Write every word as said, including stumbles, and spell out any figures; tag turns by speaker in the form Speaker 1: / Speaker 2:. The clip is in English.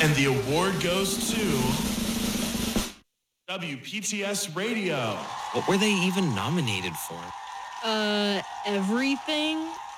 Speaker 1: And the award goes to W P T S Radio.
Speaker 2: What were they even nominated for?
Speaker 3: Uh, everything?